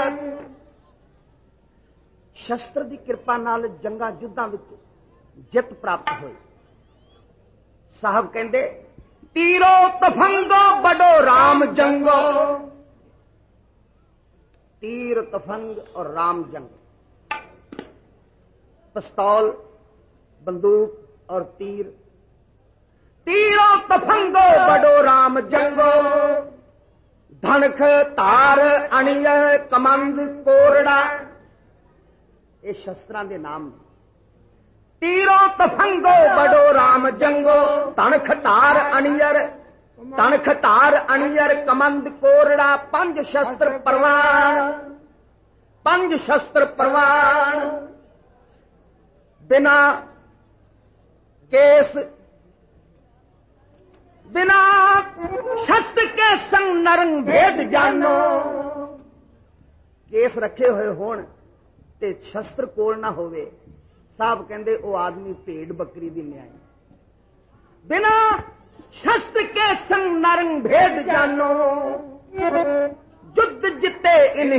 शस्त्र की कृपा नाल जंगा युद्धां विच जित प्राप्त हुई। साहब कहंदे तीरो तफंगो बड़ो राम जंगो। तीर तफंग और राम जंग, पिस्तौल बंदूक और तीर। तीरो तफंगो बड़ो राम जंगो, धनख तार अणिय कमंद कोरड़ा। ये शस्त्रां दे नाम। तीरो तफंगो बड़ो राम जंगो, धनख तार अणियर, तणख तार अणियर कमंद कोरड़ा। पंज शस्त्र परवान, पंज शस्त्र परवान। बिना केस बिना शस्त्र के संग नरंग भेद जानो। केस रखे हुए होण ते शस्त्र कोल ना होवे, साहब कहंदे ओ आदमी भेड़ बकरी दी न्याय। बिना शस्त्र के संग नरंग भेद जानो, युद्ध जिते इन